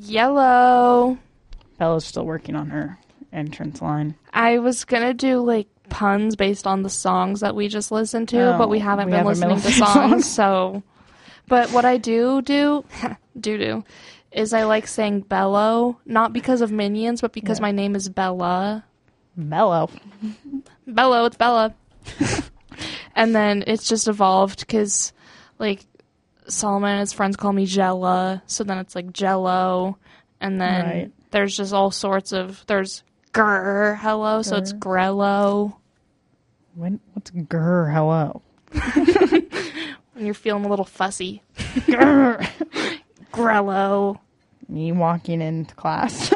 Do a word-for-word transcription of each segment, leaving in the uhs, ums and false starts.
Yellow. Bella's still working on her entrance line. I was gonna do, like, puns based on the songs that we just listened to, oh, but we haven't we been haven't listening been to songs, so... But what I do do, do do, is I like saying Bello, not because of Minions, but because yeah. my name is Bella. Bello. Bello, it's Bella. And then it's just evolved because, like, Solomon and his friends call me Jella, so then it's like Jello, and then right. there's just all sorts of, there's grr, hello, grr. So it's Grello. When, what's grr, hello? When you're feeling a little fussy. Grr. Grello. Me walking into class.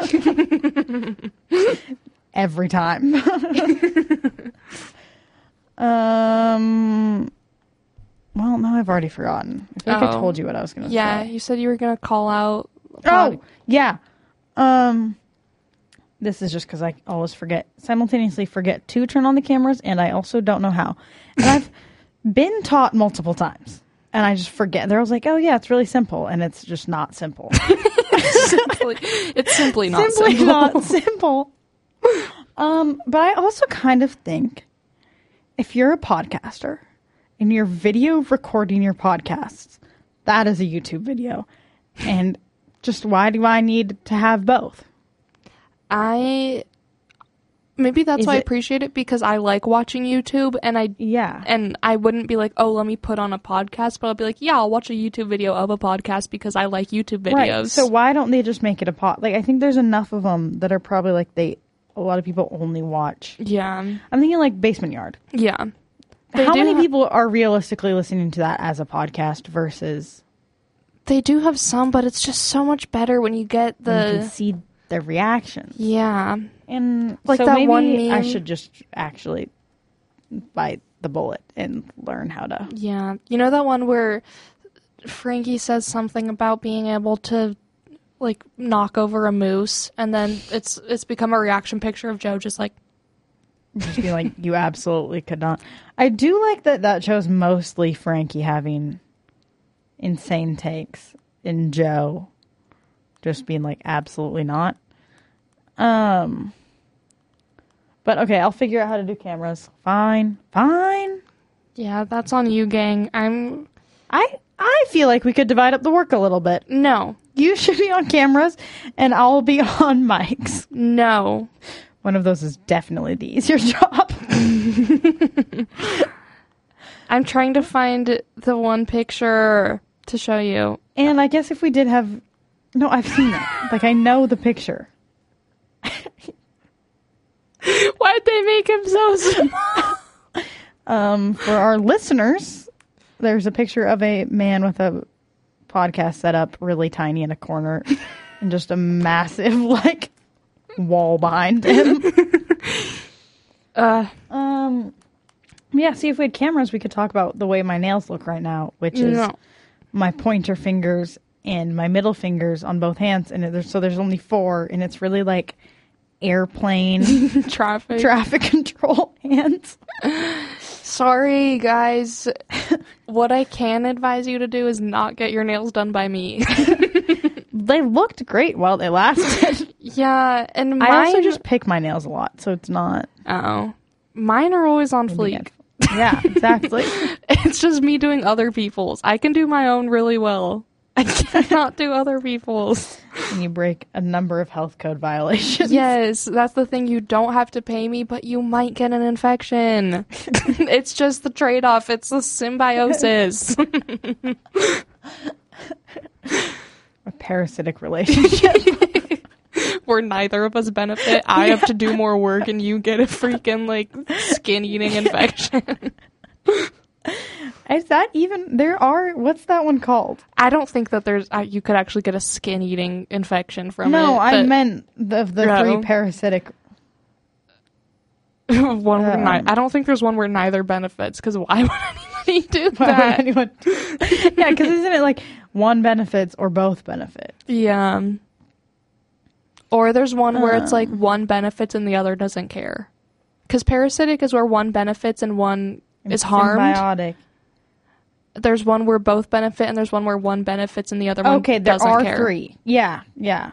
Every time. um... Well, now I've already forgotten. I think oh. I told you what I was going to yeah, say. Yeah, you said you were going to call out... Oh, yeah. Um, this is just because I always forget, simultaneously forget to turn on the cameras, and I also don't know how. And I've been taught multiple times, and I just forget. They're always like, oh, yeah, it's really simple, and it's just not simple. simply, it's simply not simply simple. not simple. Um, but I also kind of think if you're a podcaster... and you're video recording your podcasts, that is a YouTube video. And just why do I need to have both? I... Maybe that's is why it, I appreciate it, because I like watching YouTube, and I... Yeah. And I wouldn't be like, oh, let me put on a podcast, but I'll be like, yeah, I'll watch a YouTube video of a podcast because I like YouTube videos. Right. So why don't they just make it a pod... Like, I think there's enough of them that are probably like they... A lot of people only watch. Yeah. I'm thinking like Basement Yard. Yeah. They How many ha- people are realistically listening to that as a podcast versus... They do have some, but it's just so much better when you get the... You can see their reactions. Yeah. And like so that maybe one meme... I should just actually bite the bullet and learn how to... Yeah. You know that one where Frankie says something about being able to, like, knock over a moose, and then it's it's become a reaction picture of Joe just like... Just be like, you absolutely could not. I do like that that show's mostly Frankie having insane takes and Joe just being like, absolutely not. Um, but okay, I'll figure out how to do cameras. Fine, fine. Yeah, that's on you, gang. I'm... I I feel like we could divide up the work a little bit. No. You should be on cameras and I'll be on mics. No. One of those is definitely the easier job. I'm trying to find the one picture to show you. And I guess if we did have... No, I've seen it. Like, I know the picture. Why'd they make him so small? um, for our listeners, there's a picture of a man with a podcast set up really tiny in a corner and just a massive, like... wall behind him. uh, um, yeah, see, if we had cameras, we could talk about the way my nails look right now, which is no. my pointer fingers and my middle fingers on both hands. And there's, so there's only four, and it's really like airplane traffic traffic control hands. Sorry, guys. What I can advise you to do is not get your nails done by me. They looked great while they lasted. Yeah, and mine... I also just pick my nails a lot, so it's not... Oh. Mine are always on fleek. Yeah, exactly. It's just me doing other people's. I can do my own really well. I cannot do other people's. And you break a number of health code violations. Yes, that's the thing. You don't have to pay me, but you might get an infection. It's just the trade-off. It's the symbiosis. A parasitic relationship. Where neither of us benefit. I have to do more work and you get a freaking, like, skin-eating infection. Is that even... There are... What's that one called? I don't think that there's... Uh, you could actually get a skin-eating infection from no, it. No, I meant the, the no. three parasitic... one where um, ni- I don't think there's one where neither benefits, because why would anybody do why that? Would anyone... Yeah, because isn't it like one benefits or both benefit? Yeah. Or there's one where um, it's like one benefits and the other doesn't care. Because parasitic is where one benefits and one is harmed. Symbiotic. There's one where both benefit and there's one where one benefits and the other one okay, there doesn't are care. three. Yeah, yeah.